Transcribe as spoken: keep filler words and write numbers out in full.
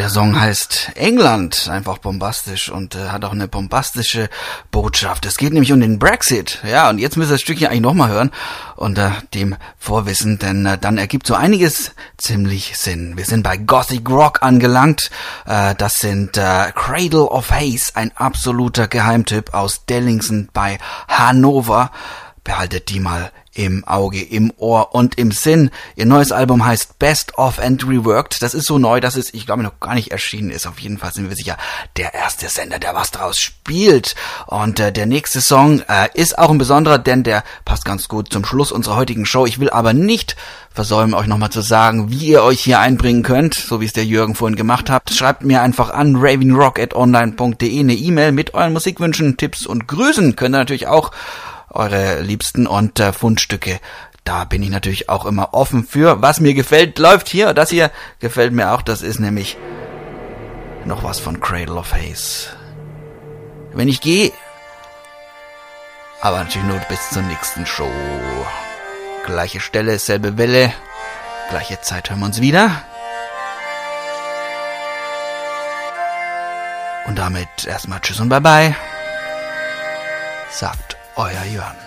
der Song heißt England, einfach bombastisch und äh, hat auch eine bombastische Botschaft. Es geht nämlich um den Brexit. Ja, und jetzt müsst ihr das Stückchen eigentlich nochmal hören unter dem Vorwissen, denn äh, dann ergibt so einiges ziemlich Sinn. Wir sind bei Gothic Rock angelangt. Äh, das sind äh, Cradle of Haze, ein absoluter Geheimtipp aus Dellingsen bei Hannover. Behaltet die mal im Auge, im Ohr und im Sinn. Ihr neues Album heißt Best of and Reworked. Das ist so neu, dass es, ich glaube, noch gar nicht erschienen ist. Auf jeden Fall sind wir sicher der erste Sender, der was draus spielt. Und äh, der nächste Song äh, ist auch ein besonderer, denn der passt ganz gut zum Schluss unserer heutigen Show. Ich will aber nicht versäumen, euch nochmal zu sagen, wie ihr euch hier einbringen könnt, so wie es der Jürgen vorhin gemacht hat. Schreibt mir einfach an ravenrock at online punkt de eine E-Mail mit euren Musikwünschen, Tipps und Grüßen. Könnt ihr natürlich auch eure Liebsten und äh, Fundstücke. Da bin ich natürlich auch immer offen für. Was mir gefällt, läuft hier. Das hier gefällt mir auch. Das ist nämlich noch was von Cradle of Haze. Wenn ich gehe, aber natürlich nur bis zur nächsten Show. Gleiche Stelle, selbe Welle, gleiche Zeit hören wir uns wieder. Und damit erstmal tschüss und bye bye. Sagt euer Jörn.